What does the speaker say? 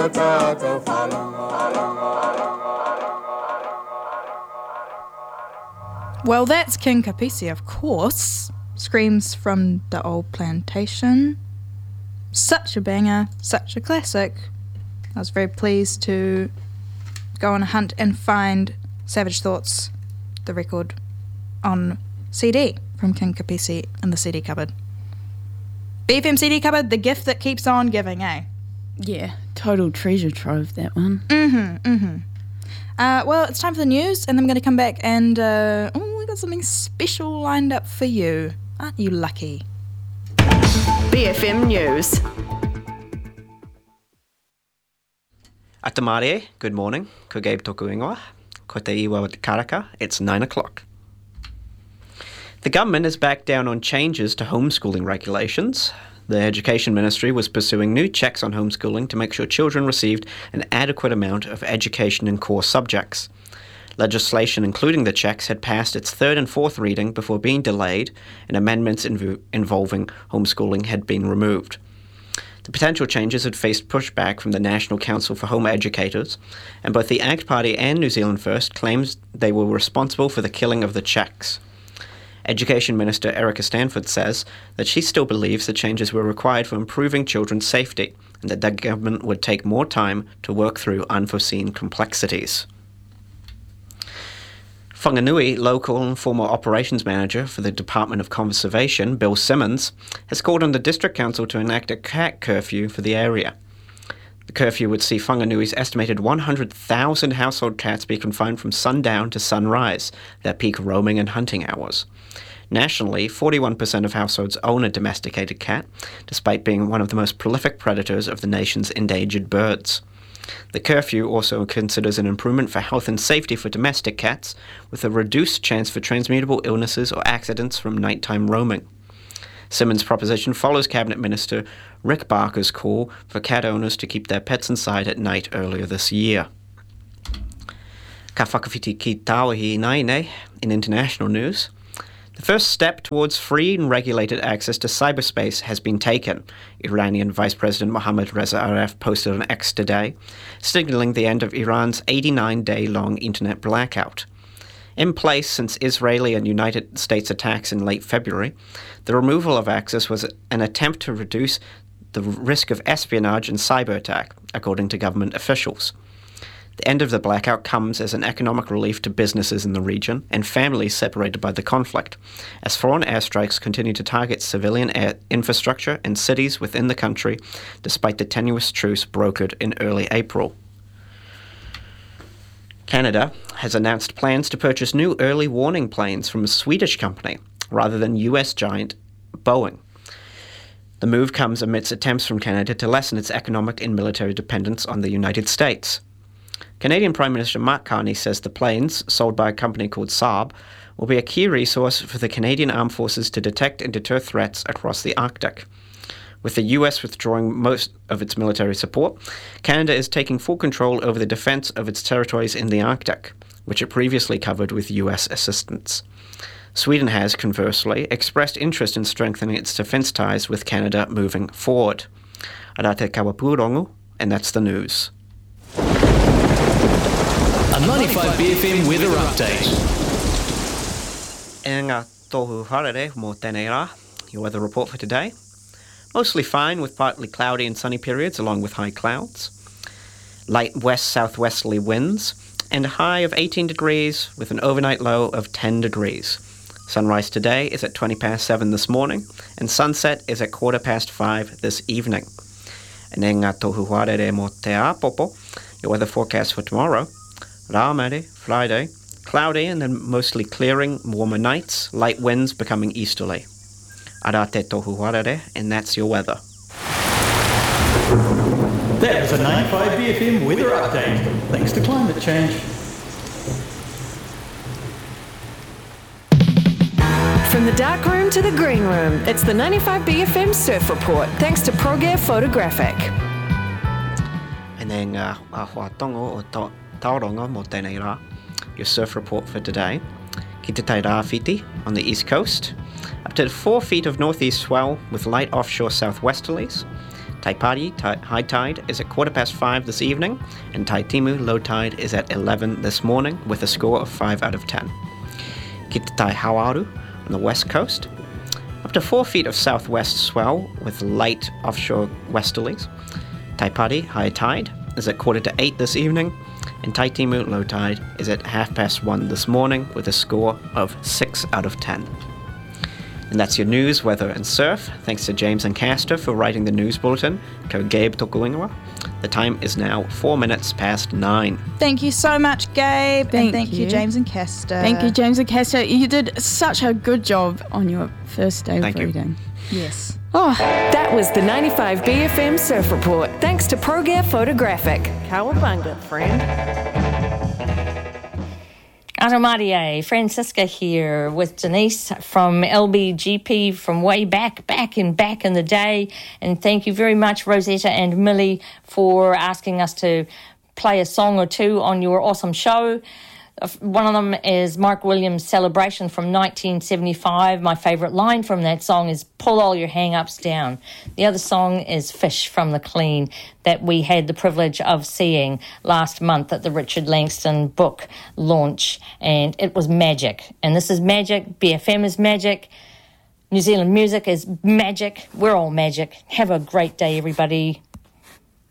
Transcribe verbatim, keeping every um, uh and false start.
Well, that's King Kapisi, of course. Screams from the Old Plantation. Such a banger, such a classic. I was very pleased to go on a hunt and find Savage Thoughts, the record, on C D from King Kapisi in the C D cupboard. B F M C D cupboard, the gift that keeps on giving, eh? Yeah, total treasure trove, that one. Mm-hmm, mm-hmm. Uh, well, it's time for the news, and then I'm going to come back and, uh, oh, we got something special lined up for you. Aren't you lucky? B F M News. Atamare, good morning. Ko Gabe toku ingoa. Ko te iwa karaka. It's nine o'clock. The government has backed down on changes to homeschooling regulations. The Education Ministry was pursuing new checks on homeschooling to make sure children received an adequate amount of education in core subjects. Legislation including the checks had passed its third and fourth reading before being delayed, and amendments inv- involving homeschooling had been removed. The potential changes had faced pushback from the National Council for Home Educators, and both the ACT Party and New Zealand First claims they were responsible for the killing of the checks. Education Minister Erica Stanford says that she still believes the changes were required for improving children's safety, and that the government would take more time to work through unforeseen complexities. Whanganui local and former operations manager for the Department of Conservation, Bill Simmons, has called on the District Council to enact a cat curfew for the area. The curfew would see Whanganui's estimated one hundred thousand household cats be confined from sundown to sunrise, their peak roaming and hunting hours. Nationally, forty-one percent of households own a domesticated cat, despite being one of the most prolific predators of the nation's endangered birds. The curfew also considers an improvement for health and safety for domestic cats, with a reduced chance for transmittable illnesses or accidents from nighttime roaming. Simmons' proposition follows Cabinet Minister Rick Barker's call for cat owners to keep their pets inside at night earlier this year. Ka whakawhiti ki Tāwahi Naine in international news. The first step towards free and regulated access to cyberspace has been taken, Iranian Vice President Mohammad Reza Aref posted on X today, signaling the end of Iran's eighty-nine day long internet blackout. In place since Israeli and United States attacks in late February, the removal of access was an attempt to reduce the risk of espionage and cyber attack, according to government officials. The end of the blackout comes as an economic relief to businesses in the region and families separated by the conflict, as foreign airstrikes continue to target civilian air infrastructure and cities within the country, despite the tenuous truce brokered in early April. Canada has announced plans to purchase new early warning planes from a Swedish company, rather than U S giant Boeing. The move comes amidst attempts from Canada to lessen its economic and military dependence on the United States. Canadian Prime Minister Mark Carney says the planes, sold by a company called Saab, will be a key resource for the Canadian Armed Forces to detect and deter threats across the Arctic. With the U S withdrawing most of its military support, Canada is taking full control over the defence of its territories in the Arctic, which it previously covered with U S assistance. Sweden has, conversely, expressed interest in strengthening its defence ties with Canada moving forward. Arate Kawapurongo, and that's the news. A ninety-five B F M weather update. E ngā tohu harere mō tēnei rā, your weather report for today. Mostly fine with partly cloudy and sunny periods along with high clouds. Light west-southwesterly winds and a high of eighteen degrees with an overnight low of ten degrees. Sunrise today is at twenty past seven this morning and sunset is at quarter past five this evening. And e ngā tohu harere mō te āpopo, your weather forecast for tomorrow. Rāmere, Friday, cloudy and then mostly clearing, warmer nights, light winds becoming easterly. Ara te tohu harere, and that's your weather. That was a ninety-five B F M weather update, thanks to climate change. From the dark room to the green room, it's the ninety-five B F M Surf Report, thanks to ProGear Photographic. And then uh, ahua tongo o ta- Tauranga mō tēnei rā, your surf report for today. Ki te tai rāwhiti on the east coast. Up to four feet of northeast swell with light offshore southwesterlies. Taipari ti- high tide is at quarter past five this evening, and Taitimu low tide is at eleven this morning with a score of five out of ten. Kitatai Hauaru on the west coast, up to four feet of southwest swell with light offshore westerlies. Taipari high tide is at quarter to eight this evening, and Taitimu low tide is at half past one this morning with a score of six out of ten. And that's your news, weather and surf. Thanks to James and Castor for writing the news bulletin. Ko Gabe Tokuingawa. The time is now four minutes past nine. Thank you so much, Gabe. Thank and thank you. you. James and Castor. Thank you, James and Castor. You did such a good job on your first day Thank of you. reading. Yes. Oh, That was the ninety-five B F M Surf Report, thanks to ProGear Photographic. Cowabunga, friend. Aramarie, Francisca here with Denise from L B G P from way back, back and back in the day. And thank you very much, Rosetta and Millie, for asking us to play a song or two on your awesome show. One of them is Mark Williams' Celebration from nineteen seventy-five. My favourite line from that song is "Pull all your hang-ups down." The other song is Fish from the Clean that we had the privilege of seeing last month at the Richard Langston book launch, and it was magic. And this is magic. B F M is magic. New Zealand music is magic. We're all magic. Have a great day, everybody.